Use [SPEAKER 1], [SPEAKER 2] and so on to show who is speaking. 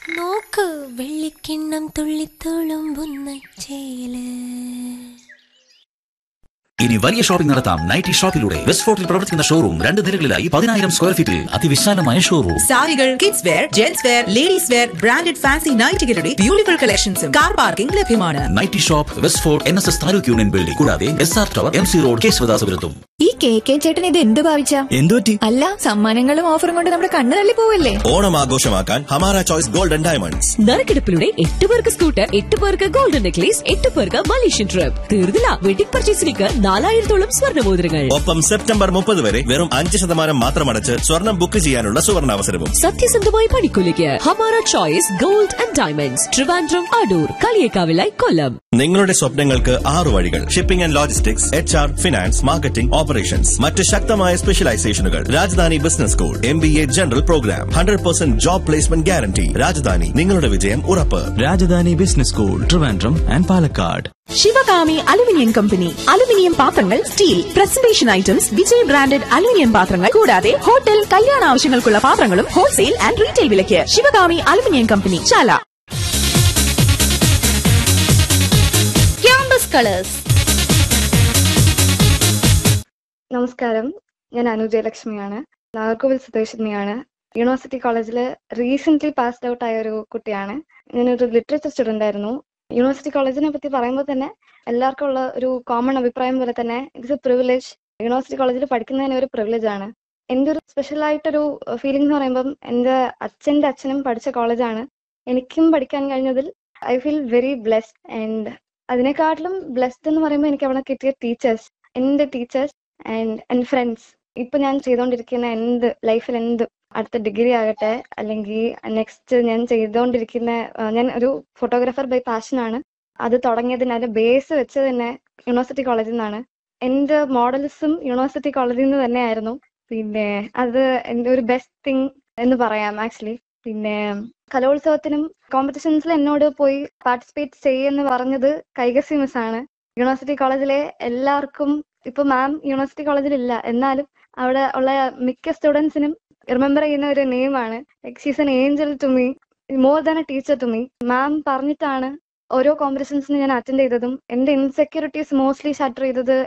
[SPEAKER 1] നോക്ക് വെള്ളിക്കിണ്ണം തുള്ളിത്തുളുമ്പുന്ന ചേല്.
[SPEAKER 2] ഇനി വലിയ ഷോപ്പിംഗ് നടത്താം നൈറ്റി ഷോപ്പിലൂടെ. വെസ്റ്റ് ഫോർട്ടിൽ പ്രവർത്തിക്കുന്ന ഷോറൂം 2 നിലകളിലായി 10,000 സ്ക്വയർ ഫീറ്റിൽ അതിവിശാലമായ ഷോറൂം.
[SPEAKER 3] സാരികൾ, kids wear, gents wear, ladies wear, branded fancy നൈറ്റികളുടെ beautiful കളക്ഷൻസും കാർ പാർക്കിംഗ് ലഭ്യമാണ്.
[SPEAKER 2] Nightie shop, west fort, NSS taluk union building, കൂടാതെ SR ടവർ, MC റോഡ്, കേശവദാസപുരത്തും.
[SPEAKER 4] ഈ KK ചേട്ടൻ ഇത് എന്ത് ഭാവിച്ച?
[SPEAKER 5] എന്തുപറ്റി?
[SPEAKER 4] അല്ല, സമ്മാനങ്ങളും ഓഫറും കൊണ്ട് നമ്മുടെ കണ്ണു തള്ളി പോവല്ലേ?
[SPEAKER 5] ഓണം ആഘോഷമാക്കാൻ ഹമാര ചോയ്സ് ഗോൾഡൻ ഡയമണ്ട്സ്.
[SPEAKER 6] നറുക്കെടുപ്പിലൂടെ 8 പേർക്ക് സ്കൂട്ടർ, 8 പേർക്ക് ഗോൾഡൻ നെക്ലേസ്, 8 പേർക്ക് മലേഷ്യൻ ട്രിപ്പ്. തീർന്നില്ല, വെഡിംഗ് പർച്ചേസിലേക്ക് 4,000-ഓളം സ്വർണ്ണമോതിരങ്ങൾ.
[SPEAKER 5] ഒപ്പം സെപ്റ്റംബർ 30 വരെ വെറും 5% മാത്രം അടച്ച് സ്വർണം ബുക്ക് ചെയ്യാനുള്ള സുവർണാവസരവും.
[SPEAKER 6] സത്യസന്ധമായ പണിക്കൂലിക്ക് Hamara choice gold and diamonds, Trivandrum, Adoor, കളിയേക്കാവിലായി, കൊല്ലം.
[SPEAKER 5] നിങ്ങളുടെ സ്വപ്നങ്ങൾക്ക് 6 വഴികൾ. Shipping and logistics, HR, finance, marketing, operations. മറ്റ് ശക്തമായ സ്പെഷ്യലൈസേഷനുകൾ. Rajdhani business school, MBA general programme, 100% job placement guarantee. Rajdhani, നിങ്ങളുടെ വിജയം ഉറപ്പ്.
[SPEAKER 7] Rajdhani business school, Trivandrum and Palakkad.
[SPEAKER 3] Sivakami aluminium company. Aluminium പാത്രങ്ങൾ, steel, presentation items, Vijay branded aluminium പാത്രങ്ങൾ, കൂടാതെ ഹോട്ടൽ, കല്യാണ ആവശ്യങ്ങൾക്കുള്ള പാത്രങ്ങളും ഹോൾസെയിൽ ആൻഡ് റീറ്റെയിൽ വിലയ്ക്ക്. ശിവകാമി അലുമിനിയം കമ്പനി, ചാല.
[SPEAKER 1] Campus colours.
[SPEAKER 8] നമസ്കാരം, ഞാൻ അനുജയലക്ഷ്മിയാണ്. നാഗർകോവിൽ സ്വദേശിനിയാണ്. യൂണിവേഴ്സിറ്റി കോളേജിൽ റീസെന്റ് പാസ്ഡ് ഔട്ട് ആയ ഒരു കുട്ടിയാണ്. ഞാനൊരു ലിറ്ററേച്ചർ സ്റ്റുഡന്റ് ആയിരുന്നു. യൂണിവേഴ്സിറ്റി കോളേജിനെ പറ്റി പറയുമ്പോൾ തന്നെ എല്ലാവർക്കും ഉള്ള ഒരു കോമൺ അഭിപ്രായം പോലെ തന്നെ ഇറ്റ്സ് എ പ്രിവിലേജ്. യൂണിവേഴ്സിറ്റി കോളേജിൽ പഠിക്കുന്നതിന് ഒരു പ്രിവിലേജ് ആണ്. എൻ്റെ ഒരു സ്പെഷ്യൽ ആയിട്ടൊരു ഫീലിംഗ് എന്ന് പറയുമ്പം എൻ്റെ അച്ഛൻ്റെ അച്ഛനും പഠിച്ച കോളേജാണ്. എനിക്കും പഠിക്കാൻ കഴിഞ്ഞതിൽ I feel very blessed. And അതിനെക്കാട്ടിലും blessed എന്ന് പറയുമ്പോൾ എനിക്ക് അവിടെ കിട്ടിയ ടീച്ചേഴ്സ്, എൻ്റെ ടീച്ചേഴ്സ് ആൻഡ് ഫ്രണ്ട്സ്. ഇപ്പൊ ഞാൻ ചെയ്തുകൊണ്ടിരിക്കുന്ന ലൈഫിൽ അടുത്ത ഡിഗ്രി ആകട്ടെ, അല്ലെങ്കിൽ നെക്സ്റ്റ് ഞാൻ ചെയ്തുകൊണ്ടിരിക്കുന്ന ഞാൻ ഒരു ഫോട്ടോഗ്രാഫർ ബൈ പാഷനാണ്. അത് തുടങ്ങിയതിന് അതിന്റെ ബേസ് വെച്ചത് തന്നെ യൂണിവേഴ്സിറ്റി കോളേജിൽ നിന്നാണ്. എൻ്റെ മോഡൽസും യൂണിവേഴ്സിറ്റി കോളേജിൽ നിന്ന് തന്നെയായിരുന്നു. പിന്നെ അത് എൻ്റെ ഒരു ബെസ്റ്റ് തിങ് എന്ന് പറയാം ആക്ച്വലി. പിന്നെ കലോത്സവത്തിനും കോമ്പറ്റീഷൻസിൽ എന്നോട് പോയി പാർട്ടിസിപ്പേറ്റ് ചെയ്യുമെന്ന് പറഞ്ഞത് കൈകസി മിസ് ആണ്. യൂണിവേഴ്സിറ്റി കോളേജിലെ എല്ലാവർക്കും, ഇപ്പൊ മാം യൂണിവേഴ്സിറ്റി കോളേജിൽ ഇല്ല, എന്നാലും അവിടെ ഉള്ള മിക്ക സ്റ്റുഡൻസിനും റിമെമ്പർ ചെയ്യുന്ന ഒരു നെയിമാണ്. She's N Angel to me, more than A teacher to me. മാം പറഞ്ഞിട്ടാണ് ഓരോ കോമ്പറ്റീഷൻസിന് ഞാൻ അറ്റൻഡ് ചെയ്തതും എൻ്റെ ഇൻസെക്യൂരിറ്റീസ് മോസ്റ്റ്ലി ഷട്ടർ ചെയ്തത്